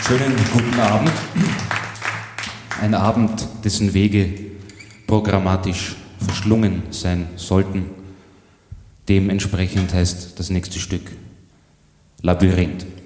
Schönen guten Abend. Ein Abend, dessen Wege programmatisch verschlungen sein sollten. Dementsprechend heißt das nächste Stück Labyrinth.